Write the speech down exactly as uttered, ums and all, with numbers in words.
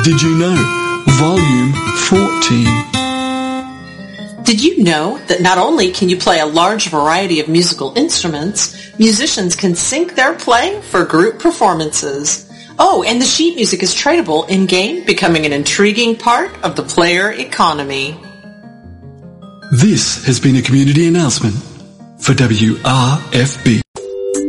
Did you know? Volume fourteen. Did you know that not only can you play a large variety of musical instruments, musicians can sync their playing for group performances? Oh, and the sheet music is tradable in-game, becoming an intriguing part of the player economy. This has been a community announcement for W R F B.